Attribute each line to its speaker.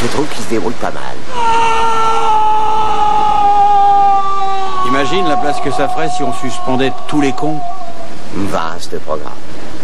Speaker 1: Je trouve qu'il se déroule pas mal.
Speaker 2: Imagine la place que ça ferait si on suspendait tous les cons.
Speaker 1: Vaste programme.